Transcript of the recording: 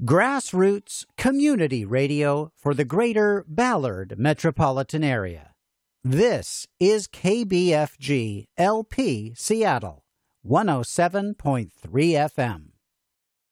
Grassroots community radio for the greater Ballard metropolitan area. This is KBFG LP Seattle, 107.3 FM.